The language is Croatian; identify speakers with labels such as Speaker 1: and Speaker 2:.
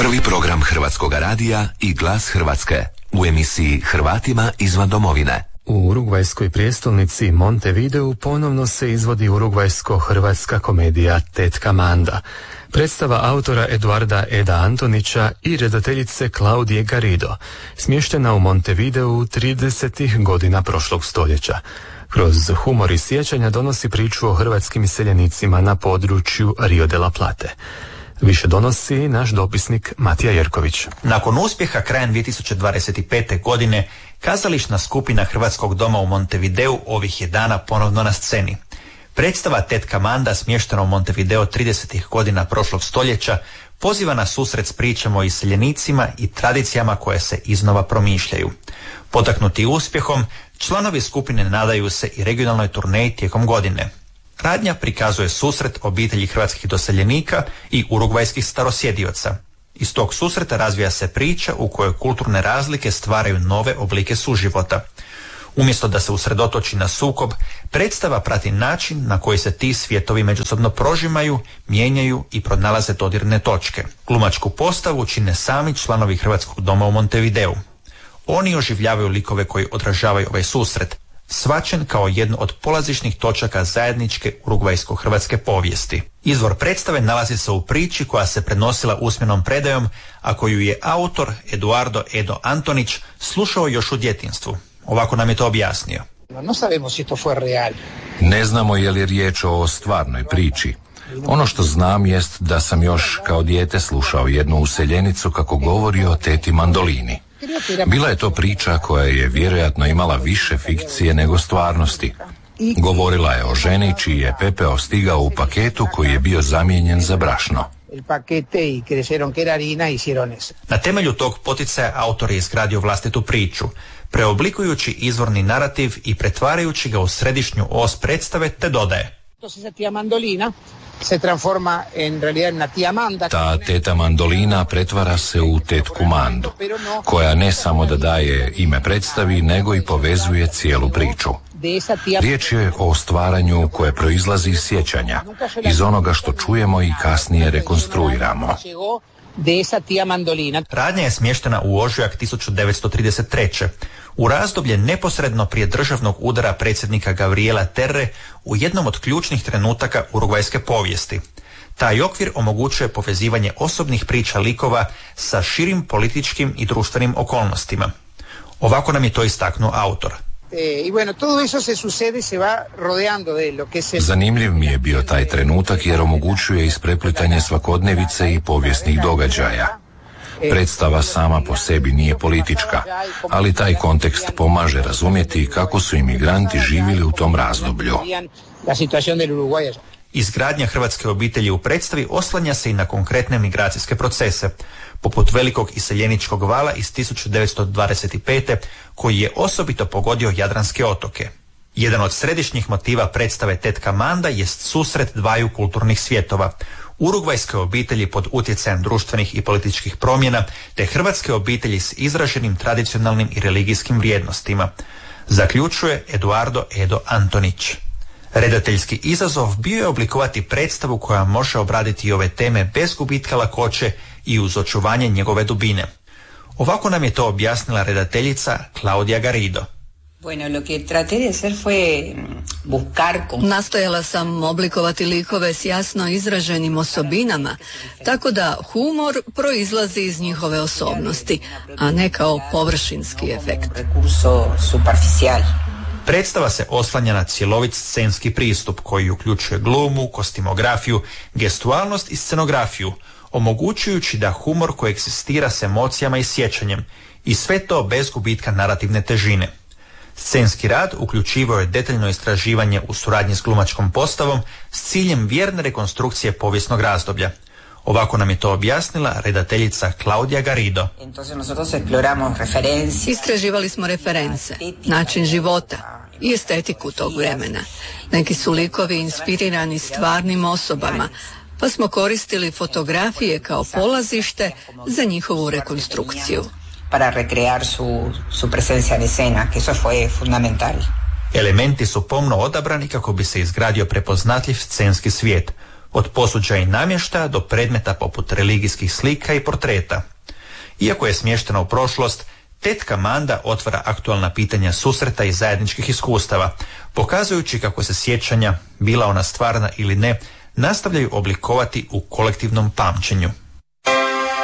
Speaker 1: Prvi program Hrvatskog radija i Glas Hrvatske u emisiji Hrvatima izvan domovine.
Speaker 2: U urugvajskoj prijestolnici Montevideu ponovno se izvodi urugvajsko-hrvatska komedija Tetka Manda. Predstava autora Eduarda Eda Antonića i redateljice Claudije Garrido, smještena u Montevideu 30. godina prošlog stoljeća. Kroz humor i sjećanja donosi priču o hrvatskim iseljenicima na području Rio de la Plate. Više donosi naš dopisnik Matija Jerković.
Speaker 3: Nakon uspjeha krajem 2025. godine, kazališna skupina Hrvatskog doma u Montevideu ovih je dana ponovno na sceni. Predstava Tetka Manda, smještena u Montevideo 30. godina prošlog stoljeća, poziva na susret s pričama o iseljenicima i tradicijama koje se iznova promišljaju. Potaknuti uspjehom, članovi skupine nadaju se i regionalnoj turneji tijekom godine. Radnja prikazuje susret obitelji hrvatskih doseljenika i urugvajskih starosjedioca. Iz tog susreta razvija se priča u kojoj kulturne razlike stvaraju nove oblike suživota. Umjesto da se usredotoči na sukob, predstava prati način na koji se ti svjetovi međusobno prožimaju, mijenjaju i pronalaze dodirne točke. Glumačku postavu čine sami članovi Hrvatskog doma u Montevideu. Oni oživljavaju likove koji odražavaju ovaj susret, shvaćen kao jednu od polazišnih točaka zajedničke urugvajsko-hrvatske povijesti. Izvor predstave nalazi se u priči koja se prenosila usmenom predajom, a koju je autor Eduardo Edo Antonić slušao još u djetinjstvu. Ovako nam je to objasnio.
Speaker 4: Ne znamo je li riječ o stvarnoj priči. Ono što znam jest da sam još kao dijete slušao jednu useljenicu kako govori o teti Mandolini. Bila je to priča koja je vjerojatno imala više fikcije nego stvarnosti. Govorila je o ženi čiji je pepeo stigao u paketu koji je bio zamijenjen za brašno.
Speaker 3: Na temelju tog poticaja autor je izgradio vlastitu priču, preoblikujući izvorni narativ i pretvarajući ga u središnju os predstave, te dodaje:
Speaker 4: Ta teta Mandolina pretvara se u tetku Mandu, koja ne samo da daje ime predstavi, nego i povezuje cijelu priču. Riječ je o stvaranju koje proizlazi iz sjećanja, iz onoga što čujemo i kasnije rekonstruiramo.
Speaker 3: Radnja je smještena u ožujak 1933. u razdoblje neposredno prije državnog udara predsjednika Gabriela Terre u jednom od ključnih trenutaka urugvajske povijesti. Taj okvir omogućuje povezivanje osobnih priča likova sa širim političkim i društvenim okolnostima. Ovako nam je to istaknuo autor.
Speaker 4: Zanimljiv mi je bio taj trenutak jer omogućuje ispreplitanje svakodnevice i povijesnih događaja. Predstava sama po sebi nije politička, ali taj kontekst pomaže razumjeti kako su imigranti živjeli u tom razdoblju.
Speaker 3: Izgradnja hrvatske obitelji u predstavi oslanja se i na konkretne migracijske procese, poput velikog iseljeničkog vala iz 1925. koji je osobito pogodio Jadranske otoke. Jedan od središnjih motiva predstave Tetka Manda jest susret dvaju kulturnih svjetova, urugvajske obitelji pod utjecajem društvenih i političkih promjena, te hrvatske obitelji s izraženim tradicionalnim i religijskim vrijednostima, zaključuje Eduardo Edo Antonić. Redateljski izazov bio je oblikovati predstavu koja može obraditi ove teme bez gubitka lakoće i uz očuvanje njegove dubine. Ovako nam je to objasnila redateljica Claudija Garrido.
Speaker 5: Nastojala sam oblikovati likove s jasno izraženim osobinama, tako da humor proizlazi iz njihove osobnosti, a ne kao površinski efekt.
Speaker 3: Predstava se oslanja na cjelovit scenski pristup koji uključuje glumu, kostimografiju, gestualnost i scenografiju, omogućujući da humor koegzistira s emocijama i sjećanjem, i sve to bez gubitka narativne težine. Scenski rad uključivao je detaljno istraživanje u suradnji s glumačkom postavom s ciljem vjerne rekonstrukcije povijesnog razdoblja. Ovako nam je to objasnila redateljica Claudija Garrido.
Speaker 5: Istraživali smo reference, način života i estetiku tog vremena. Neki su likovi inspirirani stvarnim osobama, pa smo koristili fotografije kao polazište za njihovu rekonstrukciju.
Speaker 3: Elementi su pomno odabrani kako bi se izgradio prepoznatljiv scenski svijet. od posuđa i namještaja do predmeta poput religijskih slika i portreta. Iako je smještena u prošlost, tetka Manda otvara aktualna pitanja susreta i zajedničkih iskustava, pokazujući kako se sjećanja, bila ona stvarna ili ne, nastavljaju oblikovati u kolektivnom pamćenju.